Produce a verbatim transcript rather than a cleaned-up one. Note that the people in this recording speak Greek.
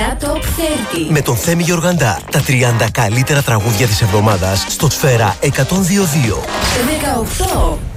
δεκαεπτά Top τριάντα. Με τον Θέμη Γεωργαντά, τα τριάντα καλύτερα τραγούδια της εβδομάδας στο Σφαίρα εκατόν δύο κόμμα δύο. δεκαοκτώ.